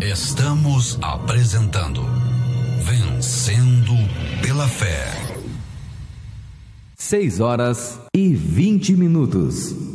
Estamos apresentando Vencendo pela Fé. 6 horas e 20 minutos.